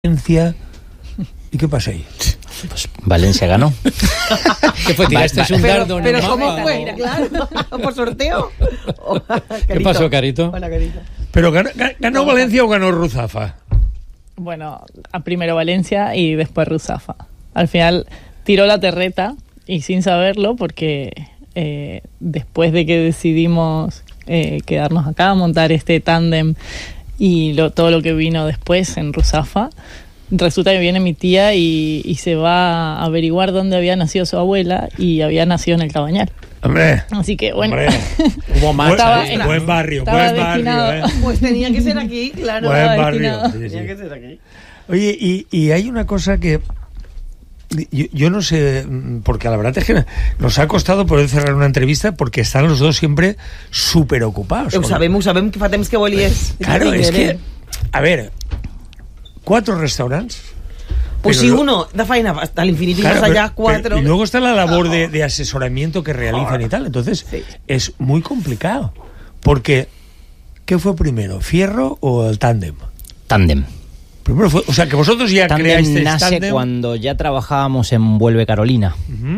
Valencia. ¿Y qué pasa ahí? Pues Valencia ganó. ¿Qué fue? ¿Tiraste un dardo en el Pero ¿cómo mapa? fue? Claro, ¿por sorteo? ¿Qué pasó, Carito? Hola, Carito. ¿Pero ganó Valencia o ganó Ruzafa? Bueno, primero Valencia y después Ruzafa. Al final tiró la terreta y sin saberlo, porque después de que decidimos quedarnos acá, montar este tándem y todo lo que vino después en Ruzafa, resulta que viene mi tía y se va a averiguar dónde había nacido su abuela, y había nacido en el Cabañal. Hombre. Así que bueno, Hubo más. Buen barrio. Pues tenía que ser aquí, claro. Buen barrio. Sí, Tenía sí. que ser aquí. Oye, y hay una cosa que yo no sé, porque la verdad es que nos ha costado poder cerrar una entrevista, porque están los dos siempre súper ocupados. Ho sabem que fa temps que volies. Claro, es que, a ver, 4 restaurantes. Pues pero si uno da faena hasta el infinito y claro, más allá, 4. y luego está la labor de asesoramiento que realizan y tal. Entonces, Sí. es muy complicado. Porque, ¿qué fue primero? ¿Fierro o el tándem? Tándem. Primero fue, o sea, que vosotros ya Tándem creasteis nace tándem. cuando ya trabajábamos en Vuelve Carolina. Ujú.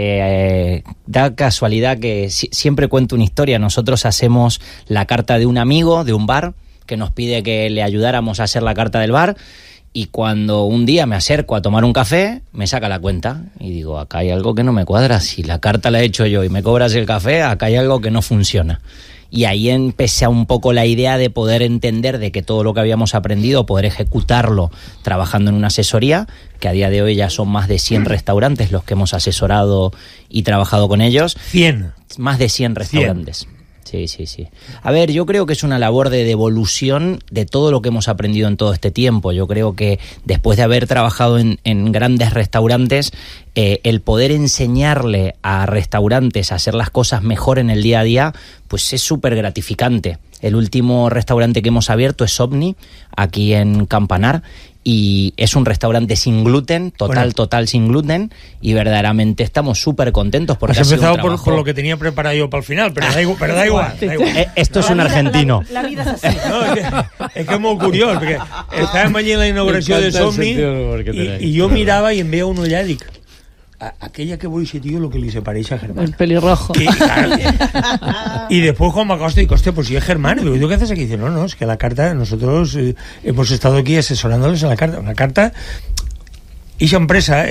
Da casualidad que siempre cuento una historia. Nosotros hacemos la carta de un amigo de un bar que nos pide que le ayudáramos a hacer la carta del bar, y cuando un día me acerco a tomar un café, me saca la cuenta y digo, acá hay algo que no me cuadra. Si la carta la he hecho yo y me cobras el café, acá hay algo que no funciona. Y ahí empecé un poco la idea de poder entender de que todo lo que habíamos aprendido, poder ejecutarlo trabajando en una asesoría, que a día de hoy ya son más de 100 restaurantes los que hemos asesorado y trabajado con ellos. 100. Más de 100 restaurantes. Sí. A ver, yo creo que es una labor de devolución de todo lo que hemos aprendido en todo este tiempo. Yo creo que después de haber trabajado en grandes restaurantes, el poder enseñarle a restaurantes a hacer las cosas mejor en el día a día, pues es súper gratificante. El último restaurante que hemos abierto es Omni, aquí en Campanar, y es un restaurante sin gluten, total sin gluten, y verdaderamente estamos súper contentos porque Has ha sido un empezado trabajo... por lo que tenía preparado yo para el final, pero da igual. Esto es un argentino. La vida és así. No, es que es muy curioso, porque estàvem allí en la inauguració de Somni y yo miraba y em veia un allà i dic, aquella que voy ese tío lo que le se parece a Germán. el pelirrojo. Y después Juan Macosta dice, hostia, pues si es Germán. Y digo, ¿tú qué haces aquí? Y dice, no, es que la carta, nosotros hemos estado aquí asesorándoles en la carta. Una carta, esa empresa,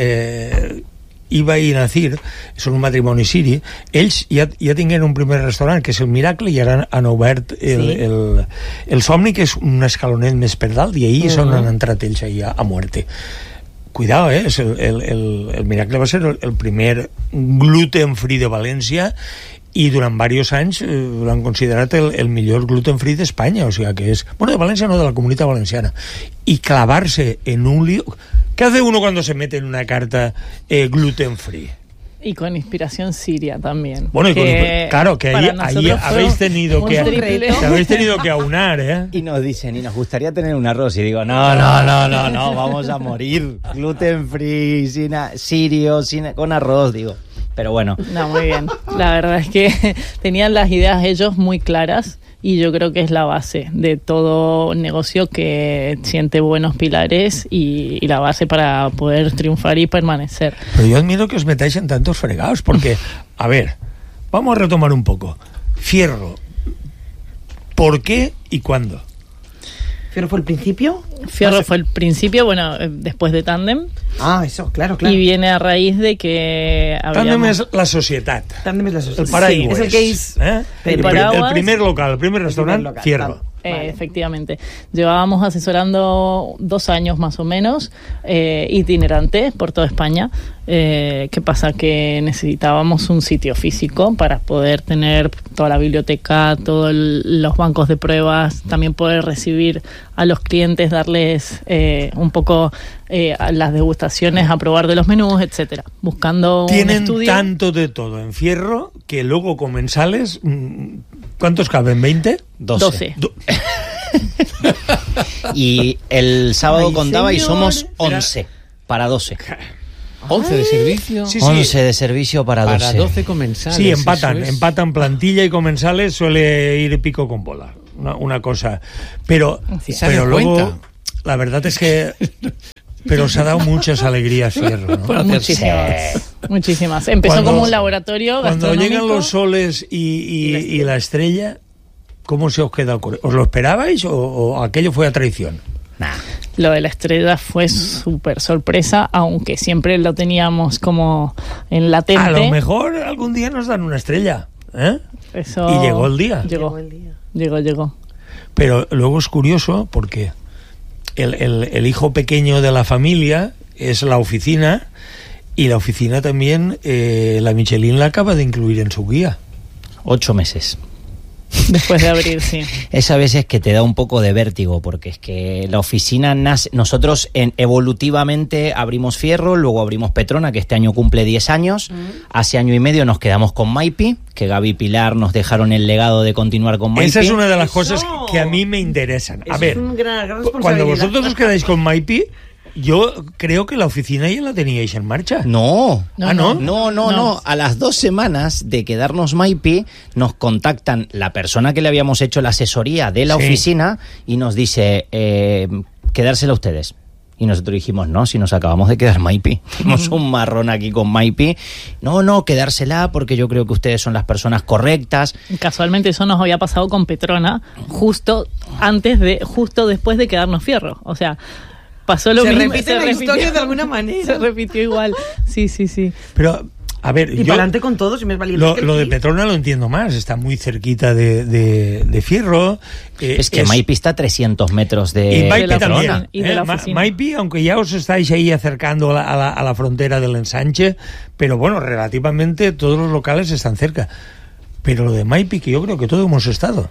Iba i Nacir, són un matrimoni siri, ells ja tingueren un primer restaurant, que és el Miracle, i ara han obert el Somni, que és un escalonet més per dalt, i ahir és on han entrat ells ahir a muerte. Cuidado, el Miracle va ser el primer gluten free de València, i durant diversos anys l'han considerat el millor gluten free d'Espanya, o sigui que és, bueno, de València no, de la Comunitat Valenciana. I clavarse en un lío. ¿Qué hace uno cuando se mete en una carta gluten free? Y con inspiración siria también. Bueno, claro, que ahí habéis tenido que aunar, ¿eh? Y nos dicen, y nos gustaría tener un arroz. Y digo, no, vamos a morir. Gluten free, sirio, con arroz, digo. Pero bueno. No, muy bien. La verdad es que tenían las ideas ellos muy claras, y yo creo que es la base de todo negocio que siente buenos pilares y la base para poder triunfar y permanecer. Pero yo admiro que os metáis en tantos fregados, porque, a ver, vamos a retomar un poco. Fierro, ¿por qué y cuándo? ¿Fierro fue el principio? Fierro fue el principio, bueno, después de Tándem. Ah, eso, claro. Y viene a raíz de que Tándem es la societat. Tándem es la societat. El paraigües. Sí, es el que es... El primer local, el primer restaurante, Fierro. Vale. Efectivamente. Llevábamos asesorando 2 años más o menos, itinerante por toda España. ¿Qué pasa? Que necesitábamos un sitio físico para poder tener toda la biblioteca, todos los bancos de pruebas, también poder recibir a los clientes, darles un poco las degustaciones, a probar de los menús, etcétera. Buscando Tienen un estudio. tanto de todo en Fierro que luego comensales, ¿cuántos caben? ¿20? 12. Y el sábado Ay, contaba señor. y somos 11 para 12. 11 de servicio. Sí, 11 de servicio para 12. Para 12 comensales. Sí, eso es. empatan plantilla y comensales, suele ir pico con bola. Una cosa. Pero Sí. ¿Se dan luego... cuenta? la verdad es que... Pero os ha dado muchas alegrías Fierro, ¿no? Muchísimas. Empezó como un laboratorio Cuando gastronómico. llegan los soles y la estrella, ¿cómo se os queda? ¿Os lo esperabais o aquello fue a traición? Nah. Lo de la estrella fue súper sorpresa, aunque siempre lo teníamos como en latente. A lo mejor algún día nos dan una estrella, ¿eh? Eso... Y llegó el día. Llegó. Pero luego es curioso porque el hijo pequeño de la familia es la oficina, y la oficina también, la Michelin la acaba de incluir en su guía. 8 meses. Después de abrir, sí. Es a veces que te da un poco de vértigo, porque es que la oficina nace... Nosotros evolutivamente abrimos Fierro, luego abrimos Petrona, que este año cumple 10 años. Hace año y medio nos quedamos con Maypi, que Gaby y Pilar nos dejaron el legado de continuar con Maypi. Esa es una de las cosas que a mí me interesan. A ver, gran cuando vosotros os quedáis con Maypi, yo creo que la oficina ya la teníais en marcha. No. ¿no? No. A las 2 semanas de quedarnos Maypi, nos contactan la persona que le habíamos hecho la asesoría de la oficina y nos dice, quedársela ustedes. Y nosotros dijimos, no, si nos acabamos de quedar Maypi. Tenemos un marrón aquí con Maypi. No, quedársela porque yo creo que ustedes son las personas correctas. Casualmente eso nos había pasado con Petrona justo después de quedarnos Fierro. O sea, pasó lo mismo. Se repite la historia de alguna manera. Se repitió igual. Sí. Pero, a ver, y para adelante con todo, si me es valiente. Lo de Petrona lo entiendo más, está muy cerquita de Fierro. Es que Maypi está a 300 metros de y Maypi Petrona. también. Y de la oficina. Maypi, aunque ya os estáis ahí acercando a la frontera del ensanche, pero bueno, relativamente todos los locales están cerca. Pero lo de Maypi, que yo creo que todos hemos estado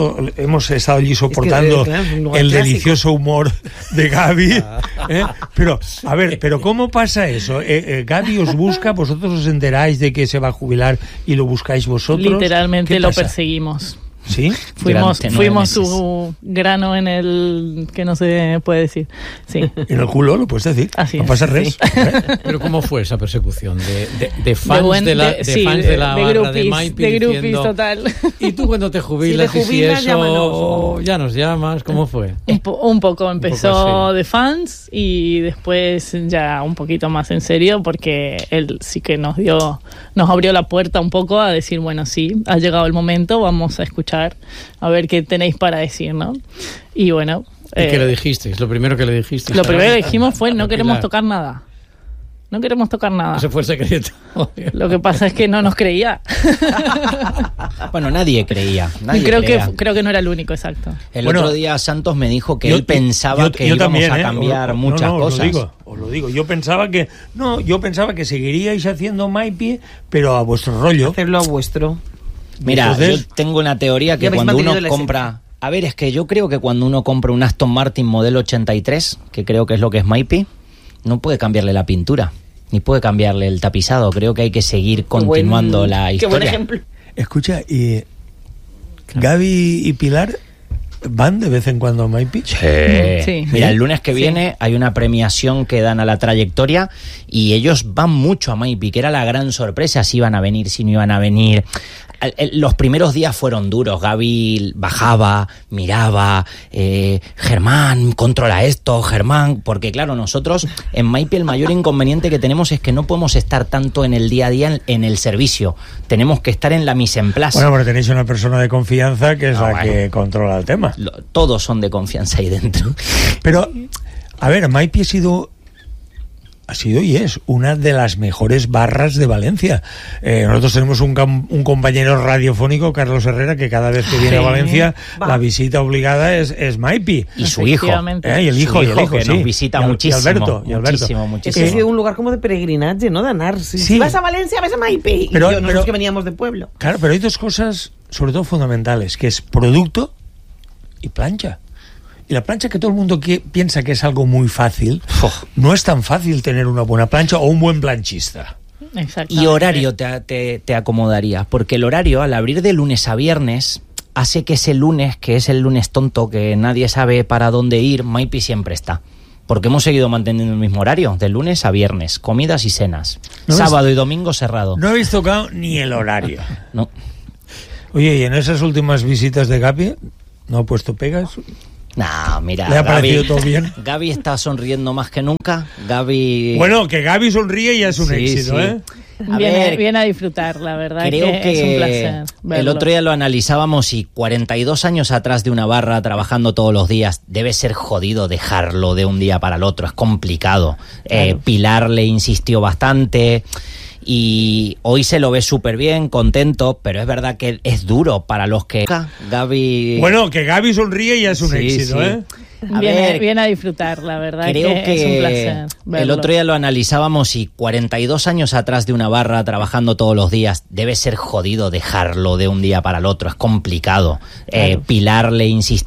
allí soportando el delicioso humor de Gaby. Pero, a ver, ¿cómo pasa eso? Gaby os busca, vosotros os enteráis de que se va a jubilar y lo buscáis vosotros. Literalmente lo perseguimos. ¿Sí? Fuimos su grano en el... que no se puede decir. Sí. En el culo, lo puedes decir. Así no es, pasa res. sí. Pero ¿cómo fue esa persecución? ¿De fans de la barra de Maypi de groupies, diciendo, total. ¿y tú cuando te jubilas? Si te jubilas, llámanos. Ya nos llamas. ¿Cómo fue? Un poco empezó así. de fans y después ya un poquito más en serio, porque él sí que nos abrió la puerta un poco a decir, bueno, sí, ha llegado el momento, vamos a escuchar a ver qué tenéis para decir, ¿no? Y bueno... ¿Y qué le dijisteis? Lo primero que le dijisteis. Lo primero que dijimos fue, no queremos Pilar. tocar nada. No queremos tocar nada. Ese fue el secreto. Lo que pasa es que no nos creía. Bueno, nadie creía. Creo que no era el único, exacto. El otro día Santos me dijo que él pensaba que íbamos también, a cambiar muchas cosas. Os lo digo. Yo pensaba que seguiríais haciendo Maypi, pero a vuestro rollo. Hacerlo a vuestro. Mira, Entonces, yo tengo una teoría que ya habéis cuando uno mantenido la compra... A ver, es que yo creo que cuando uno compra un Aston Martin modelo 83, que creo que es lo que es Maypi, no puede cambiarle la pintura, ni puede cambiarle el tapizado. Creo que hay que seguir continuando la historia. Qué buen ejemplo. Escucha, y Gaby y Pilar van de vez en cuando a Maypi. Sí. Mira, el lunes que viene hay una premiación que dan a la trayectoria y ellos van mucho a Maypi, que era la gran sorpresa, si iban a venir, si no iban a venir. Los primeros días fueron duros. Gaby bajaba, miraba, Germán, controla esto, Germán, porque claro, nosotros en Maypi el mayor inconveniente que tenemos es que no podemos estar tanto en el día a día en el servicio, tenemos que estar en la mise en place. Bueno, pero tenéis una persona de confianza que es que controla el tema. Todos son de confianza ahí dentro. Pero, a ver, Maypi ha sido y es una de las mejores barras de Valencia. Nosotros tenemos un compañero radiofónico, Carlos Herrera, que cada vez que viene a Valencia, la visita obligada es Maypi. Y su hijo. Y el hijo, que sí. nos visita muchísimo. Y Alberto. Muchísimo. Es que ha sido un lugar como de peregrinaje, ¿no? De anar. Si vas a Valencia, vas a Maypi. Pero nosotros que veníamos de pueblo. Claro, pero hay dos cosas, sobre todo fundamentales, que es producto y plancha. Y la plancha, que todo el mundo piensa que es algo muy fácil, no es tan fácil tener una buena plancha o un buen planchista. Y horario te acomodaría, porque el horario, al abrir de lunes a viernes, hace que ese lunes, que es el lunes tonto, que nadie sabe para dónde ir, Maypi siempre está. Porque hemos seguido manteniendo el mismo horario, de lunes a viernes, comidas y cenas. Sábado y domingo cerrado. No habéis tocado ni el horario. No. Oye, ¿y en esas últimas visitas de Gaby no ha puesto pegas? No, mira, ¿Le ha parecido todo bien? Gaby está sonriendo más que nunca. Gaby... Bueno, que Gaby sonríe ya es un éxito, sí. ¿eh? Viene a disfrutar, la verdad. Creo que es un placer verlo. El otro día lo analizábamos y 42 años atrás de una barra trabajando todos los días, debe ser jodido dejarlo de un día para el otro, es complicado. Claro. Pilar le insistió bastante y hoy se lo ve súper bien, contento, pero es verdad que es duro para los que... Gaby... Bueno, que Gaby sonríe ya es un éxito, ¿eh? Viene a disfrutar, la verdad. Creo que es un placer verlo. El otro día lo analizábamos y 42 años atrás de una barra trabajando todos los días, debe ser jodido dejarlo de un día para el otro, es complicado. Claro. Pilar le insistió